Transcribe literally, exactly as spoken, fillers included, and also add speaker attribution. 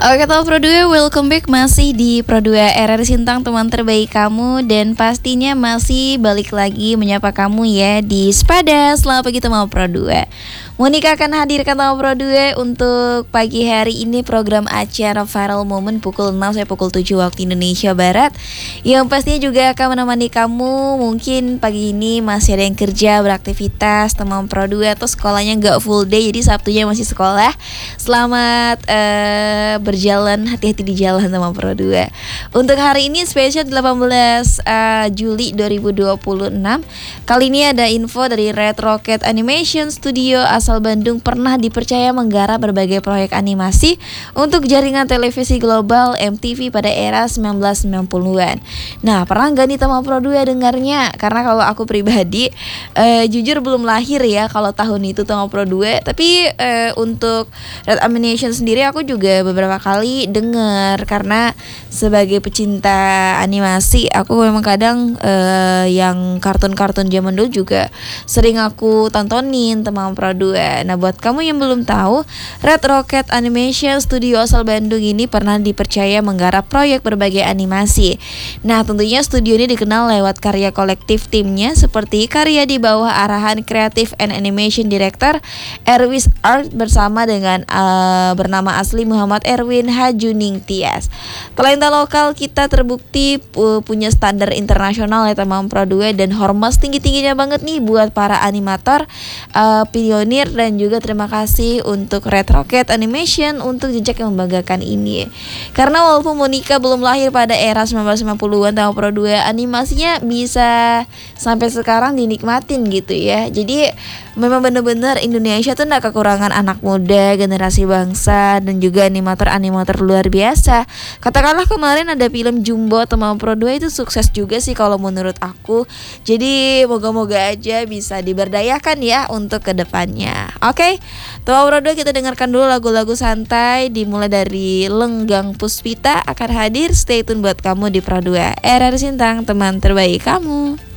Speaker 1: Oke, teman Pro dua, welcome back masih di Pro dua R R Sintang, teman terbaik kamu. Dan pastinya masih balik lagi menyapa kamu ya di Sepada. Selamat pagi teman Pro dua. Monica akan hadirkan teman Pro dua untuk pagi hari ini program acara Viral Moment pukul enam sampai pukul tujuh waktu Indonesia Barat, yang pastinya juga akan menemani kamu. Mungkin pagi ini masih ada yang kerja, beraktivitas teman Pro dua, atau sekolahnya gak full day, jadi Sabtunya masih sekolah. Selamat uh, berjalan, hati-hati di jalan teman Pro dua. Untuk hari ini spesial delapan belas uh, Juli dua ribu dua puluh enam. Kali ini ada info dari Red Rocket Animation Studio asal Bandung, pernah dipercaya menggarap berbagai proyek animasi untuk jaringan televisi global M T V pada era sembilan belas sembilan puluhan. Nah, pernah gak nih teman Pro dua dengarnya? Karena kalau aku pribadi uh, jujur belum lahir ya kalau tahun itu teman Pro dua. Tapi uh, untuk Red Animation sendiri aku juga beberapa kali dengar, karena sebagai pecinta animasi aku memang kadang uh, yang kartun-kartun zaman dulu juga sering aku tontonin teman Pro dua. Nah, buat kamu yang belum tahu, Red Rocket Animation Studio asal Bandung ini pernah dipercaya menggarap proyek berbagai animasi. Nah, tentunya studio ini dikenal lewat karya kolektif timnya, seperti karya di bawah arahan Creative and Animation Director Erwis Art bersama dengan uh, bernama asli Muhammad Erwin Hajuning Tias. Talenta lokal kita terbukti uh, punya standar internasional ya teman Pro dua, dan hormat tinggi-tingginya banget nih buat para animator uh, pionir, dan juga terima kasih untuk Red Rocket Animation untuk jejak yang membanggakan ini. Karena walaupun Monica belum lahir pada era sembilan belas sembilan puluhan, teman Pro dua animasinya bisa sampai sekarang dinikmatin gitu ya. Jadi memang bener-bener Indonesia tuh gak kekurangan anak muda, generasi bangsa, dan juga animator-animator luar biasa. Katakanlah kemarin ada film Jumbo teman Pro dua, itu sukses juga sih kalau menurut aku. Jadi moga-moga aja bisa diberdayakan ya untuk kedepannya. Oke, teman Pro dua, kita dengarkan dulu lagu-lagu santai, dimulai dari Lenggang Puspita akan hadir. Stay tune buat kamu di Pro dua R R Sintang, teman terbaik kamu.